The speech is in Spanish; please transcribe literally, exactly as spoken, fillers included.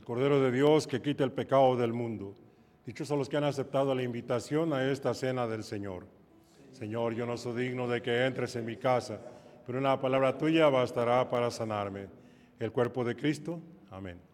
el Cordero de Dios que quita el pecado del mundo. Dichos son los que han aceptado la invitación a esta cena del Señor. Señor, yo no soy digno de que entres en mi casa, pero una palabra tuya bastará para sanarme. El cuerpo de Cristo. Amén.